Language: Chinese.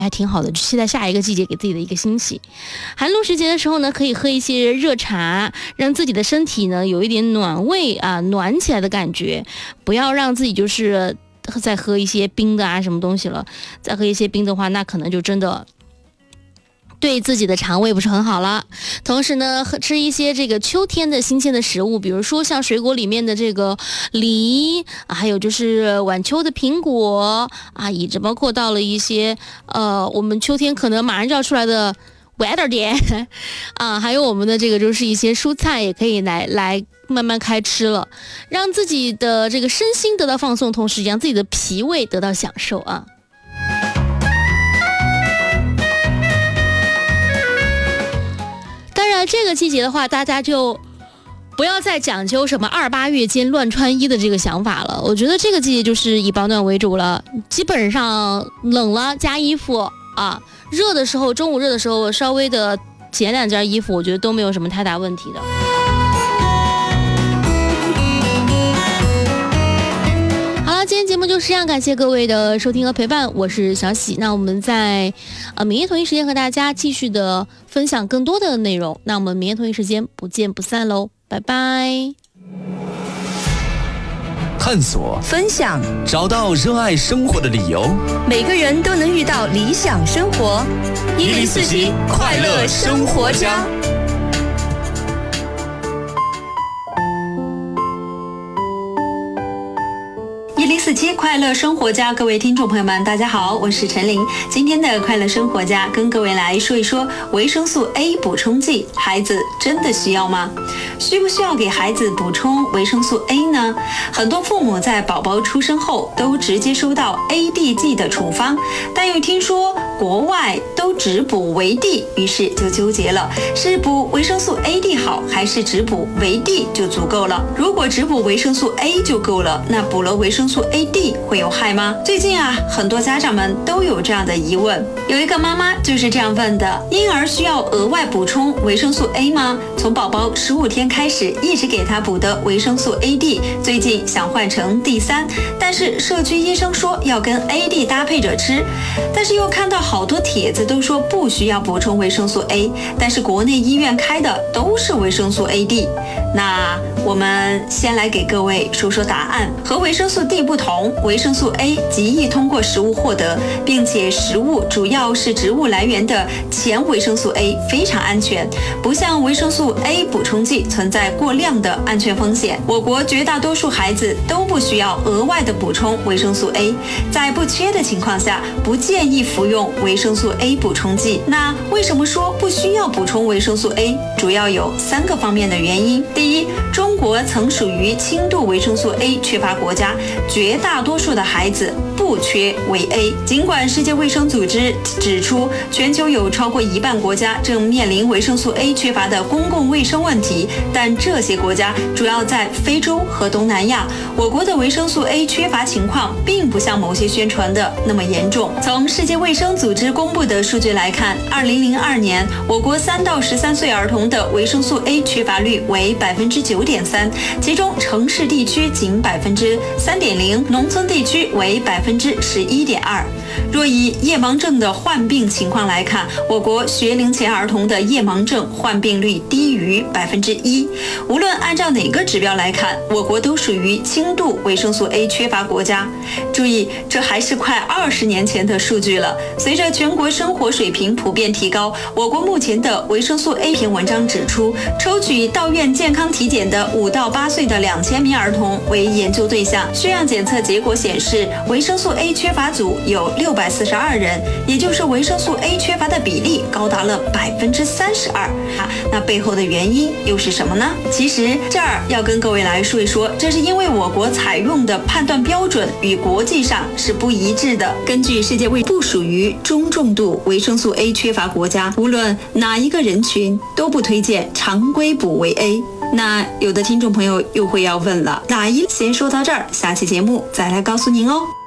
还挺好的，期待下一个季节给自己的一个欣喜。寒露时节的时候呢，可以喝一些热茶，让自己的身体呢有一点暖胃啊，暖起来的感觉。不要让自己就是再喝一些冰的啊什么东西了，再喝一些冰的话，那可能就真的对自己的肠胃不是很好了。同时呢，吃一些这个秋天的新鲜的食物，比如说像水果里面的这个梨，还有就是晚秋的苹果啊，以及包括到了一些我们秋天可能马上就要出来的晚点啊，还有我们的这个就是一些蔬菜也可以来慢慢开吃了，让自己的这个身心得到放松，同时让自己的脾胃得到享受啊。当然这个季节的话，大家就不要再讲究什么28月间乱穿衣的这个想法了。我觉得这个季节就是以保暖为主了，基本上冷了加衣服啊，热的时候中午热的时候稍微的减2件衣服，我觉得都没有什么太大问题的。好了，今天节目就是这样，感谢各位的收听和陪伴，我是小喜。那我们在明天同一时间和大家继续的分享更多的内容，那我们明天同一时间不见不散喽，拜拜。 探索， 分享， 找到热爱生活的理由。 每个人都能遇到理想生活。 1047快乐生活家。 1047快乐生活家，各位听众朋友们，大家好，我是陈琳。今天的快乐生活家跟各位来说一说维生素 A 补充剂，孩子真的需要吗？需不需要给孩子补充维生素 A 呢？很多父母在宝宝出生后都直接收到 AD 剂的处方，但又听说国外都只补维 D， 于是就纠结了，是补维生素 AD 好，还是只补维 D 就足够了？如果只补维生素 A 就够了，那补了维生素 AD 会有害吗？最近很多家长们都有这样的疑问。有一个妈妈就是这样问的：婴儿需要额外补充维生素 A 吗？从宝宝15天开始一直给他补的维生素 AD， 最近想换成D3，但是社区医生说要跟 AD 搭配着吃，但是又看到好多帖子都说不需要补充维生素 A， 但是国内医院开的都是维生素 AD。那我们先来给各位说说答案。和维生素 D 不同，维生素 A 极易通过食物获得，并且食物主要是植物来源的前维生素 A 非常安全，不像维生素 A 补充剂存在过量的安全风险。我国绝大多数孩子都不需要额外的补充维生素 A， 在不缺的情况下，不建议服用维生素 A 补充剂。那为什么说不需要补充维生素 A？ 主要有3个方面的原因。第一，中国曾属于轻度维生素 A 缺乏国家，绝大多数的孩子不缺维 A。尽管世界卫生组织指出，全球有超过1半国家正面临维生素 A 缺乏的公共卫生问题，但这些国家主要在非洲和东南亚。我国的维生素 A 缺乏情况并不像某些宣传的那么严重。从世界卫生组织公布的数据来看，2002年我国3到13岁儿童的维生素 A 缺乏率为9.3%，其中城市地区仅3.0%，农村地区为11.2%。若以夜盲症的患病情况来看，我国学龄前儿童的夜盲症患病率低于1%。无论按照哪个指标来看，我国都属于轻度维生素 A 缺乏国家。注意，这还是快20年前的数据了。随着全国生活水平普遍提高，我国目前的维生素 A 篇文章指出，抽取到院健康体检的5到8岁的2000名儿童为研究对象，血样检测结果显示，维生素 A 缺乏组有642人，也就是维生素 A 缺乏的比例高达了32%。那背后的原因又是什么呢？其实这儿要跟各位来说一说，这是因为我国采用的判断标准与国际上是不一致的。根据世界卫不属于中重度维生素 A 缺乏国家，无论哪一个人群都不推荐常规补维 A。那有的听众朋友又会要问了，哪一先说到这儿，下期节目再来告诉您哦。